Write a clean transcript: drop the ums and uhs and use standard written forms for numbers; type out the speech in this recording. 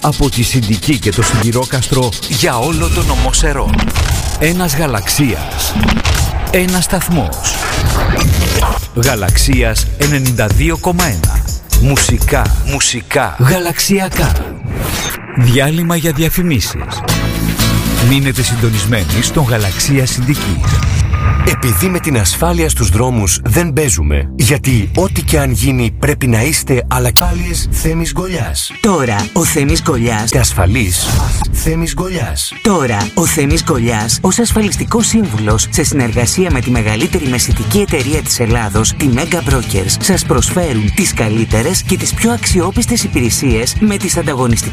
Από τη Συντική και το Σιδηρόκαστρο για όλο το νομό Σερών. Ένας γαλαξίας. Ένας σταθμός. Γαλαξίας 92,1. Μουσικά. Γαλαξιακά. Διάλειμμα για διαφημίσεις. Μείνετε συντονισμένοι στον Γαλαξία Συντικής. Επειδή με την ασφάλεια στους δρόμους δεν παίζουμε. Γιατί ό,τι και αν γίνει πρέπει να είστε αλακάλιες Θέμης Γκολιάς. Τώρα ο Θέμης Γκολιάς Και ασφαλής Θέμης Γκολιάς. Τώρα ο Θέμης Γκολιάς ως ασφαλιστικός σύμβουλος σε συνεργασία με τη μεγαλύτερη μεσητική εταιρεία της Ελλάδος, τη Mega Brokers, σας προσφέρουν τις καλύτερες και τις πιο αξιόπιστες υπηρεσίες με τις ανταγωνιστικές